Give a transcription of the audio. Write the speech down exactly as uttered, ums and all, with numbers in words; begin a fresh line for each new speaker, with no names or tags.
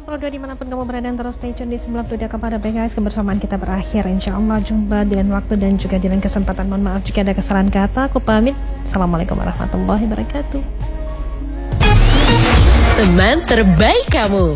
Kalau dua dimanapun kamu berada, terus stay tune di sembilan puluh dua kepada P K S. Kebersamaan kita berakhir, insya Allah jumpa di lain waktu dan juga di lain kesempatan. Mohon maaf jika ada kesalahan kata. Aku pamit. Assalamualaikum warahmatullahi wabarakatuh.
Teman terbaik kamu.